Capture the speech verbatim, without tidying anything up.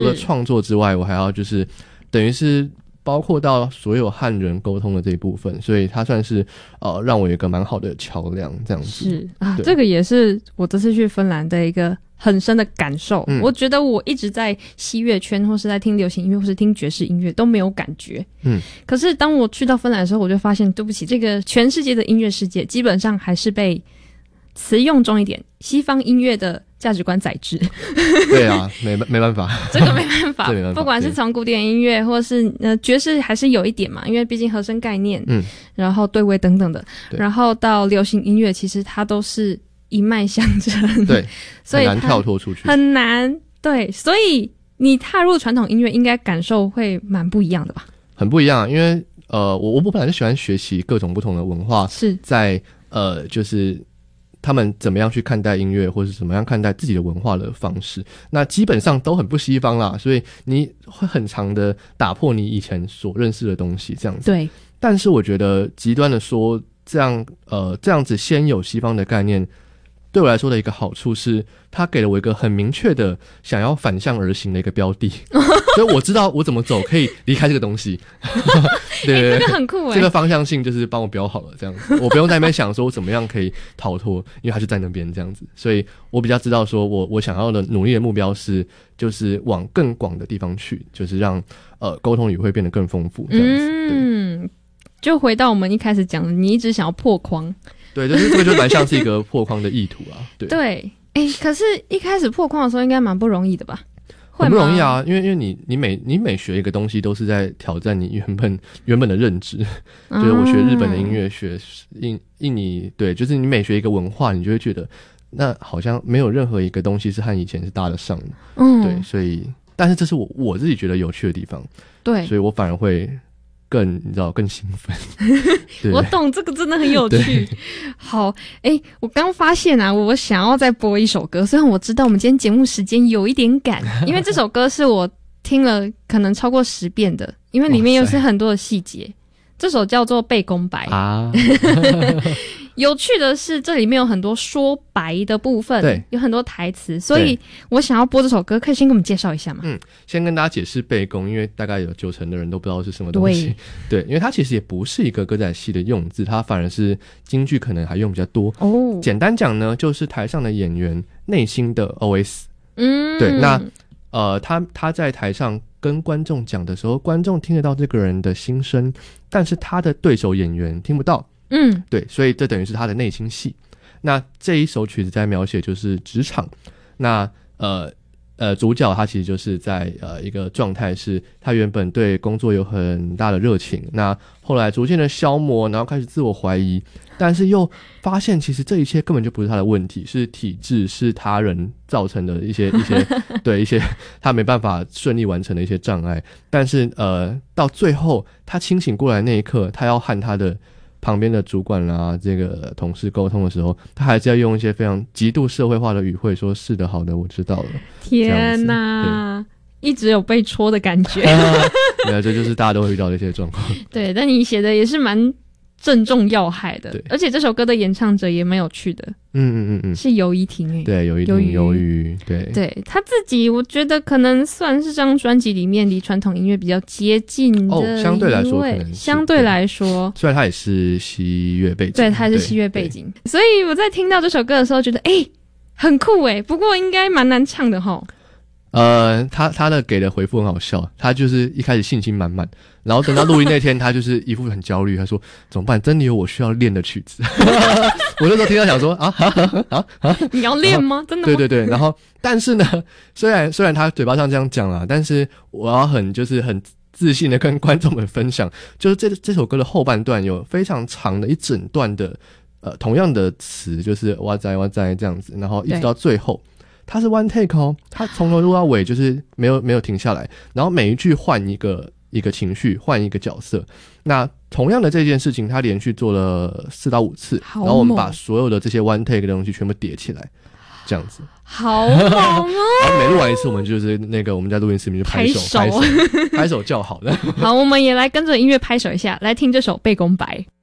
除了创作之外，我还要就是等于是包括到所有汉人沟通的这一部分，所以它算是呃让我有一个蛮好的桥梁这样子。 是啊，这个也是我这次去芬兰的一个很深的感受、嗯、我觉得我一直在西乐圈或是在听流行音乐或是听爵士音乐都没有感觉，嗯，可是当我去到芬兰的时候，我就发现对不起，这个全世界的音乐世界基本上还是被词用重一点西方音乐的价值观宰制。 对啊，没没办法， 这个没办法， 没办法， 不管是从古典音乐或是呃爵士还是有一点嘛，因为毕竟和声概念，嗯，然后对位等等的，然后到流行音乐，其实它都是一脉相承， 对， 所以很难跳脱出去， 很难，对，所以你踏入传统音乐，应该感受会蛮不一样的吧？ 很不一样，因为呃，我我本来就喜欢学习各种不同的文化， 是在呃，就是他们怎么样去看待音乐，或是怎么样看待自己的文化的方式，那基本上都很不西方啦，所以你会很常的打破你以前所认识的东西，这样子。 对， 但是我觉得极端的说，这样呃这样子先有西方的概念，对我来说的一个好处是，它给了我一个很明确的想要反向而行的一个标的，所以我知道我怎么走可以离开这个东西。对对对、 欸，这个很酷耶， 这个方向性就是帮我标好了，这样子，我不用在那边想说我怎么样可以逃脱，因为它就在那边这样子，所以我比较知道说我我想要的努力的目标是，就是往更广的地方去，就是让呃沟通语会变得更丰富，这样子。 嗯，就回到我们一开始讲的，你一直想要破框。 对，就是这个就蛮像是一个破框的意图啊。对对，哎、欸，可是一开始破框的时候应该蛮不容易的吧？ 很不容易啊，因为因为你你每你每学一个东西都是在挑战你原本原本的认知。就是我学日本的音乐，学印印尼，对，就是你每学一个文化，你就会觉得那好像没有任何一个东西是和以前是搭得上的。嗯，对，所以但是这是我我自己觉得有趣的地方。对，所以我反而会更你知道更兴奋。 我懂，这个真的很有趣。好，哎、欸，我刚发现啊，我想要再播一首歌，虽然我知道我们今天节目时间有一点赶，因为这首歌是我听了可能超过十遍的，因为里面又是很多的细节。这首叫做《背公白》啊。有趣的是，这里面有很多说白的部分，对，有很多台词，所以我想要播这首歌，可以先给我们介绍一下吗？ 嗯，先跟大家解释背公，因为大概有九成的人都不知道是什么东西。对，对，因为它其实也不是一个歌仔戏的用字，它反而是京剧可能还用比较多。哦，简单讲呢，就是台上的演员内心的 O S。嗯，对，那呃，他他在台上跟观众讲的时候，观众听得到这个人的心声，但是他的对手演员听不到。嗯，对，所以这等于是他的内心戏。那这一首曲子在描写就是职场，那呃呃，主角他其实就是在呃一个状态是，他原本对工作有很大的热情，那后来逐渐的消磨，然后开始自我怀疑，但是又发现其实这一切根本就不是他的问题，是体制，是他人造成的一些一些对一些他没办法顺利完成的一些障碍。但是呃，到最后他清醒过来那一刻，他要和他的旁边的主管啦、啊，这个同事沟通的时候，他还是要用一些非常极度社会化的语汇说：“是的，好的，我知道了。” 天哪，一直有被戳的感觉。 对啊，这就是大家都会遇到的一些状况。 对，但你写的也是蛮正中要害的，而且这首歌的演唱者也蛮有趣的。嗯嗯嗯嗯，是游怡婷诶， 对，游怡婷，游瑜，对， 对他自己，我觉得可能算是这张专辑里面离传统音乐比较接近的， 哦，相对来说可能是， 相对来说， 虽然他也是西乐背景， 对，他也是西乐背景，所以我在听到这首歌的时候，觉得哎、欸，很酷诶，不过应该蛮难唱的齁。 呃，他他的给的回复很好笑，他就是一开始信心满满，然后等到录音那天，他就是一副很焦虑，他说怎么办？真的有我需要练的曲子？我那时候听到想说啊啊啊啊！ 你要练吗？真的吗？ 对对对，然后但是呢，虽然虽然他嘴巴上这样讲啦，但是我要很就是很自信的跟观众们分享，就是这这首歌的后半段有非常长的一整段的呃同样的词，就是哇哉哇哉这样子，然后一直到最后。它是 one take 哦，它从头录到尾就是没有没有停下来，然后每一句换一个一个情绪，换一个角色。那同样的这件事情，它连续做了四到五次，然后我们把所有的这些 one take 的东西全部叠起来，这样子。 好猛哦！ 然后每录完一次，我们就是那个我们在录音室里面就拍手拍手拍手叫好的。 好，我们也来跟着音乐拍手一下，来听这首《背公白》。